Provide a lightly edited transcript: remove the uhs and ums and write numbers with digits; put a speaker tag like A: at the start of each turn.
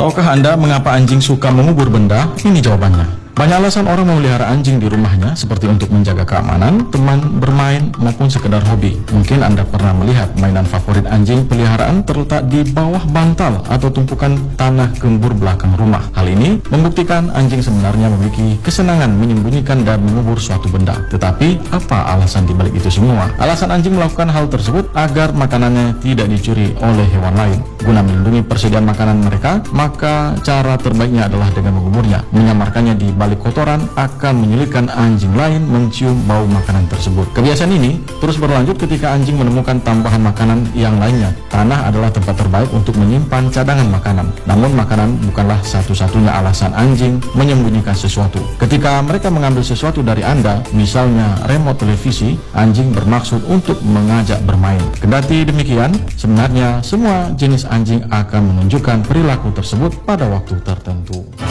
A: Tahukah Anda mengapa anjing suka mengubur benda? Ini jawabannya. Banyak alasan orang memelihara anjing di rumahnya, seperti untuk menjaga keamanan, teman bermain, maupun sekedar hobi. Mungkin Anda pernah melihat mainan favorit anjing peliharaan terletak di bawah bantal atau tumpukan tanah gembur belakang rumah. Hal ini membuktikan anjing sebenarnya memiliki kesenangan menyembunyikan dan mengubur suatu benda. Tetapi, apa alasan dibalik itu semua? Alasan anjing melakukan hal tersebut agar makanannya tidak dicuri oleh hewan lain. Guna melindungi persediaan makanan mereka, maka cara terbaiknya adalah dengan menguburnya. Menyamarkannya di balik kotoran akan menyulitkan anjing lain mencium bau makanan tersebut. Kebiasaan ini terus berlanjut ketika anjing menemukan tambahan makanan yang lainnya. Tanah adalah tempat terbaik untuk menyimpan cadangan makanan. Namun makanan bukanlah satu-satunya alasan anjing menyembunyikan sesuatu. Ketika mereka mengambil sesuatu dari Anda, misalnya remote televisi, anjing bermaksud untuk mengajak bermain. Kendati demikian, sebenarnya semua jenis anjing akan menunjukkan perilaku tersebut pada waktu tertentu.